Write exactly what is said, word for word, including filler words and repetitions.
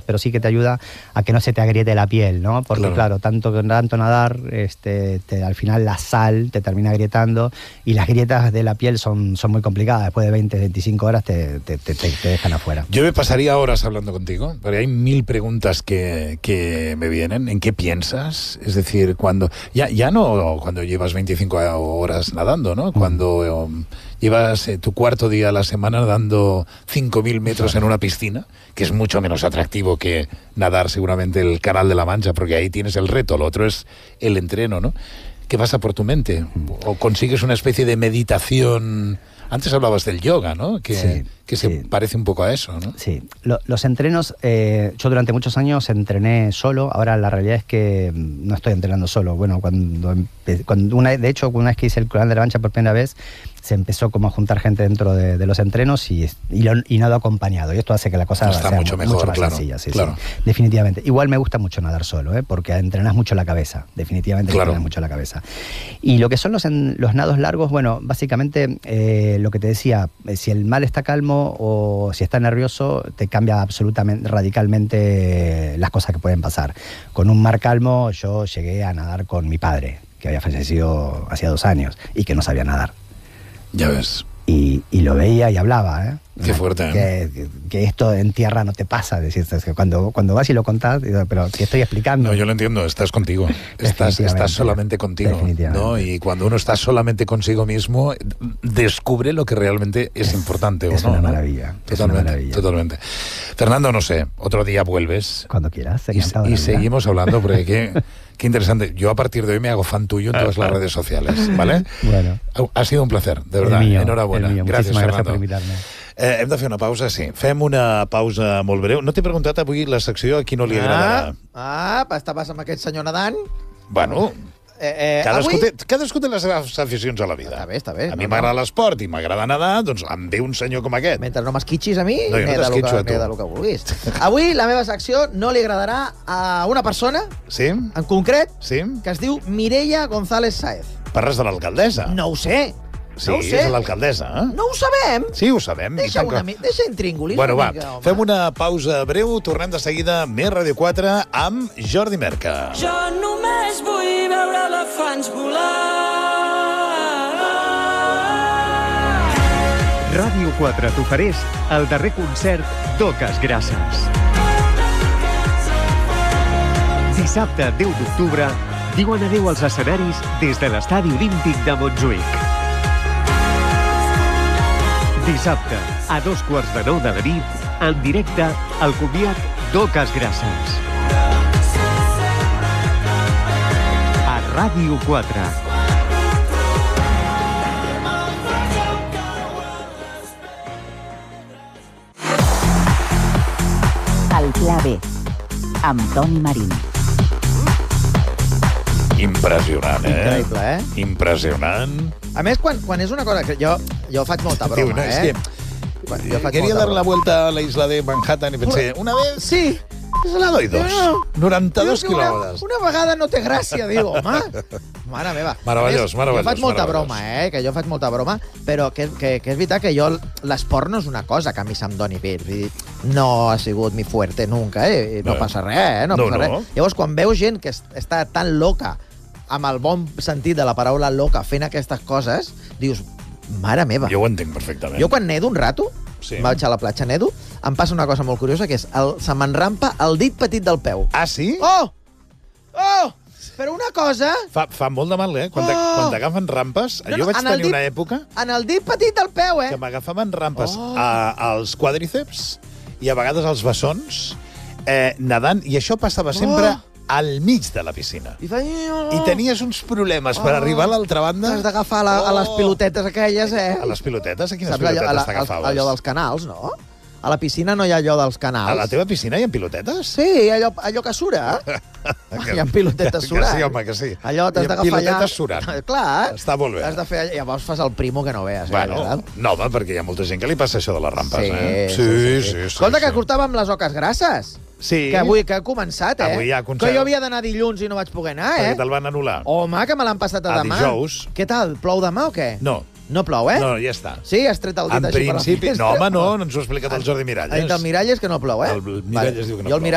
pero sí que te ayuda a que no se te agriete la piel, ¿no? Porque claro, claro tanto, tanto nadar, este, te, al final la sal te termina agrietando y las grietas de la piel son, son muy complicadas. Después de veinte, veinticinco horas te, te, te, te dejan afuera. Yo me pasaría horas hablando contigo, porque hay mil preguntas que, que me vienen. ¿En qué piensas? Es decir, cuando ya, ya no cuando llevas veinticinco horas nadando, ¿no? Cuando um, llevas eh, tu cuarto día a la semana nadando cinco mil metros en una piscina, que es mucho menos atractivo que nadar seguramente el Canal de la Mancha, porque ahí tienes el reto, lo otro es el entreno, ¿no? ¿Qué pasa por tu mente? ¿O consigues una especie de meditación? Antes hablabas del yoga, ¿no? Que, sí, que se sí. parece un poco a eso, ¿no? Sí. Lo, los entrenos, eh, yo durante muchos años entrené solo. Ahora la realidad es que no estoy entrenando solo. Bueno, cuando, cuando una, de hecho, una vez que hice el Canal de la Mancha por primera vez, se empezó como a juntar gente dentro de, de los entrenos y, y, lo, y nado acompañado. Y esto hace que la cosa está sea mucho mejor, mucho más claro, sencilla. Sí, claro. sí, definitivamente. Igual me gusta mucho nadar solo, ¿eh? Porque entrenas mucho la cabeza. Definitivamente claro. entrenas mucho la cabeza. Y lo que son los, en, los nados largos, bueno, básicamente eh, lo que te decía, si el mar está calmo o si está nervioso, te cambia absolutamente, radicalmente las cosas que pueden pasar. Con un mar calmo, yo llegué a nadar con mi padre, que había fallecido hacía dos años y que no sabía nadar. Ya ves. Y, y lo veía y hablaba, ¿eh? Qué fuerte, ¿eh? Que, que, que esto en tierra no te pasa, decir, que cuando, cuando vas y lo contás, digo, pero te estoy explicando. No, yo lo entiendo, estás contigo, estás, estás solamente contigo, ¿no? Y cuando uno está solamente consigo mismo, descubre lo que realmente es importante, ¿o no? Es una maravilla, totalmente, es una maravilla. Totalmente. Fernando, no sé, otro día vuelves. Cuando quieras, y, y seguimos hablando, porque qué, qué interesante. Yo a partir de hoy me hago fan tuyo en todas las redes sociales, ¿vale? Bueno. Ha sido un placer, de verdad. Mío, enhorabuena. mío. Gràcies, gràcies Fernando. per invitar-me. Eh, hem de fer una pausa, sí. Fem una pausa molt breu. No t'he preguntat avui la secció a qui no li agradarà. Ah, ah estaves amb aquest senyor nedant. Bueno, eh, eh, cadascú, avui... té, cadascú té les seves aficions a la vida. Està bé, està bé. A mi no, m'agrada no. l'esport i m'agrada nedar, doncs em ve un senyor com aquest. Mentre no m'esquitxis a mi, No, jo no m'he de t'esquitxo lo a que, tu. de lo que vulguis. Avui la meva secció no li agradarà a una persona, Sí? en concret, Sí? que es diu Mireia González Sáez. Parles de l'alcaldessa. No ho sé. Sí, no ho sé. és l'alcaldessa, eh? No ho sabem. Sí, ho sabem. i Deixa, tant que- una, mi- deixa intríngulis Bueno, una va, mica, home. fem una pausa breu, tornem de seguida a Més Ràdio quatre amb Jordi Merca. Jo només vull veure elefants volar. Ràdio quatre t'ofereix el darrer concert d'Oques Grasses. Dissabte, deu d'octubre, diuen adéu als escenaris des de l'Estadi Olímpic de Montjuïc. Dissabte, a dos quarts de nou de la nit, en directe, el comiat d'Oques Grasses. A Ràdio quatre. El Pla B, amb Toni Marín. Impressionant, eh? Increïble, eh? Impressionant. A més, quan, quan és una cosa que jo, jo faig molta broma, Diu, no, eh? es que Quan- jo faig quería molta dar la broma. vuelta a la isla de Manhattan y pensé, una vez Sí, se la doy dos. No. noranta-dos Dius que una, kilòmetres. una vegada no té gràcia, diu, home. Mare meva. Meravellós, A més, meravellós, Jo faig molta meravellós. broma, eh? Que jo faig molta broma, però que, que, que és veritat que jo l'esport no és una cosa que a mi se'm doni bé. Vull dir, no ha sigut mi fuerte nunca, eh? I No, No. passa res, eh? No, No, passa no. res. Llavors, quan veus gent que es- està tan loca, amb el bon sentit de la paraula loca, fent aquestes coses, dius, mare meva. Jo ho entenc perfectament. Jo quan nedo un rato, Sí. vaig a la platja nedo, em passa una cosa molt curiosa, que és el, se m'enrampa el dit petit del peu. Ah, sí? Oh! Oh! Però una cosa... Fa, fa molt de mal, eh? Quan, Oh! oh! quan t'agafen rampes... No, jo no, vaig en el tenir dit- una època En el dit petit del peu, eh? que m'agafaven rampes Oh! a, als quàdriceps i a vegades als bessons, eh, nedant, i això passava sempre Oh! al mig de la piscina. I, fa... I tenies uns problemes per Oh! arribar a l'altra banda. Has d'agafar la, a les Oh! pilotetes aquelles, eh? A les pilotetes? A quines Saps allò, a pilotetes la, t'agafaves? allò dels canals, no? A la piscina no hi ha allò dels canals. A la teva piscina hi ha pilotetes? Sí, allò, allò que sura. Hi ha pilotetes Que surant. sí, home, que sí. Allò t'has Hi ha d'agafar allà... pilotetes surant. Clar. Està molt bé. Has de fer allà, llavors fas el primo que no veas. Bueno, eh? no, home, perquè hi ha molta gent que li passa això de les rampes, Sí, eh? sí, sí, sí. sí. Escolta, sí. que cortàvem les oques grasses. Sí. Que avui que ha començat, eh? Avui ja ha començat. Que jo havia d'anar dilluns i no vaig poder anar, eh? Perquè te'l van anul·lar. Home, que me l'han passat a A demà. dijous. Què tal? Plou demà o què? No, No plou, eh? no, ja està. Sí, has tret el dit En així per la principi... finestra? No, home, no, no ens ho ha explicat el Jordi Ha dit Miralles. el Miralles que no plou, eh? El Miralles diu que no jo el plou.